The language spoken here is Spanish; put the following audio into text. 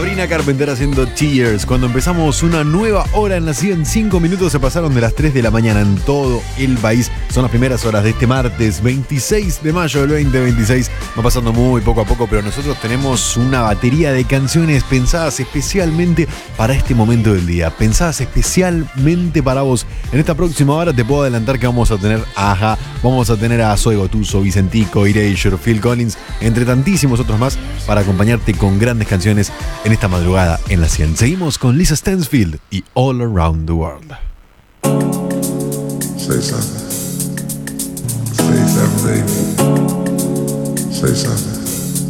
Sabrina Carpenter haciendo Tears. Cuando empezamos una nueva hora en la 100, 5 minutos se pasaron de las 3 de la mañana en todo el país. Son las primeras horas de este martes 26 de mayo del 2026. Va pasando muy poco a poco, pero nosotros tenemos una batería de canciones pensadas especialmente para este momento del día. Pensadas especialmente para vos. En esta próxima hora te puedo adelantar que vamos a tener a Aja, vamos a tener a Zoe Gotuso, Vicentico, Erasure, Phil Collins, entre tantísimos otros más, para acompañarte con grandes canciones en esta madrugada en la 100. Seguimos con Lisa Stansfield y All Around the World. Say something. Say something, baby. Say something.